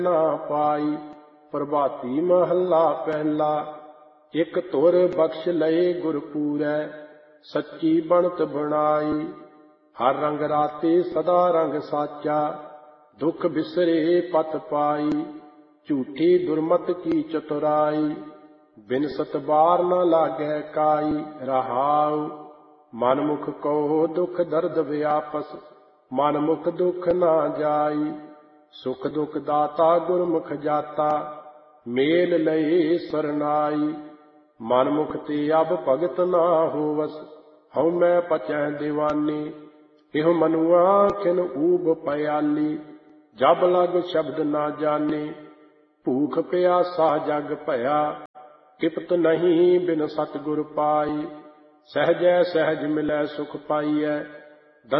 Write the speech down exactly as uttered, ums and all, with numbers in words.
ਨਾ ਪਾਈ। ਪ੍ਰਭਾਤੀ ਮਹੱਲਾ ਪਹਿਲਾ। ਇਕ ਧੁਰ ਬਖਸ਼ ਲਏ ਗੁਰ ਪੂਰੈ, ਸੱਚੀ ਬਣਤ ਬਣਾਈ। ਹਰ ਰੰਗ ਰਾਤੇ ਸਦਾ ਰੰਗ ਸਾਚਾ, ਦੁਖ ਬਿਸਰੇ ਪਤ ਪਾਈ। ਝੂਠੀ ਦੁਰਮਤ ਕੀ ਚਤੁਰਾਈ, ਬਿਨ ਸਤਬਾਰ ਨ ਲਾਗੈ ਕਾਈ। ਰਹਾਉ ਮਨ ਮੁਖ ਕੋ ਦੁਖ ਦਰਦ ਵਿਆਪਸ, ਮਨ ਮੁਖ ਦੁਖ ਨਾ ਜਾਈ। ਸੁਖ ਦੁਖ ਦਾਤਾ ਗੁਰਮੁਖ ਜਾਤਾ, ਮੇਲ ਲਏ ਸਰਨਾਈ। ਮਨ ਮੁਖ ਤੇ ਅਬ ਭਗਤ ਨਾ ਹੋਵਸ, ਹਉ ਮੈਂ ਪਚੈ ਦੀਵਾਨੀ। ਇਹੋ ਮਨੁਆ ਖਿਨ ਊਬ ਪਿਆਲੀ, ਜਬ ਲਗ ਸ਼ਬਦ ਨਾ ਜਾਨੀ। ਭੂਖ ਪਿਆਸਾ ਜਗ ਭਇਆ, ਕਿਪਤ ਨਹੀਂ ਬਿਨ ਸਤਿਗੁਰ ਪਾਈ। ਸਹਿਜੈ ਸਹਿਜ ਮਿਲੈ ਸੁਖ ਪਾਈਐ,